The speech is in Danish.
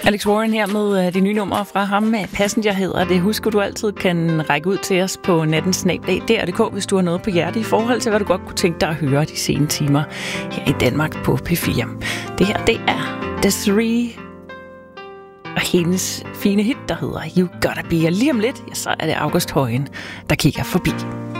Alex Warren her med de nye numre fra ham. Passenger hedder det. Husk, at du altid kan række ud til os på nattensnabel.dr.dk, hvis du har noget på hjerte i forhold til, hvad du godt kunne tænke dig at høre de sene timer her i Danmark på P4. Det her, det er Desiree og hendes fine hit, der hedder You Gotta Be. Og lige om lidt, ja, så er det August Højen, der kigger forbi.